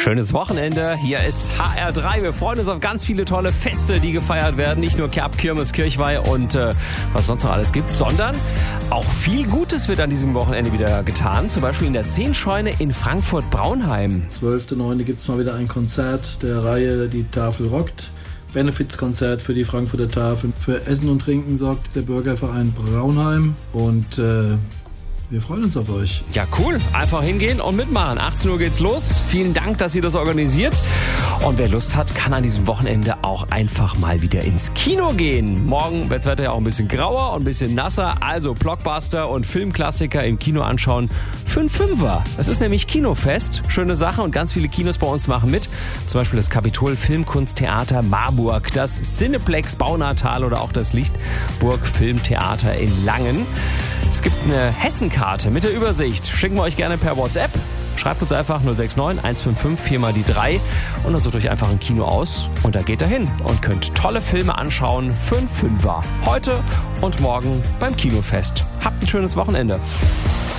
Schönes Wochenende. Hier ist HR3. Wir freuen uns auf ganz viele tolle Feste, die gefeiert werden. Nicht nur Kerb, Kirmes, Kirchweih und was sonst noch alles gibt, sondern auch viel Gutes wird an diesem Wochenende wieder getan. Zum Beispiel in der 10-Scheune in Frankfurt-Braunheim. 12.09. gibt es mal wieder ein Konzert der Reihe Die Tafel rockt. Benefizkonzert für die Frankfurter Tafel. Für Essen und Trinken sorgt der Bürgerverein Braunheim und wir freuen uns auf euch. Ja, cool. Einfach hingehen und mitmachen. 18 Uhr geht's los. Vielen Dank, dass ihr das organisiert. Und wer Lust hat, kann an diesem Wochenende auch einfach mal wieder ins Kino gehen. Morgen wird's Wetter ja auch ein bisschen grauer und ein bisschen nasser. Also Blockbuster und Filmklassiker im Kino anschauen für einen Fünfer. Es ist nämlich Kinofest. Schöne Sache und ganz viele Kinos bei uns machen mit. Zum Beispiel das Kapitol Filmkunsttheater Marburg, das Cineplex Baunatal oder auch das Lichtburg Filmtheater in Langen. Es gibt eine Hessenkarte mit der Übersicht. Schicken wir euch gerne per WhatsApp. Schreibt uns einfach 069 155 4 mal die 3 und dann sucht euch einfach ein Kino aus und da geht ihr hin und könnt tolle Filme anschauen für einen Fünfer. Heute und morgen beim Kinofest. Habt ein schönes Wochenende.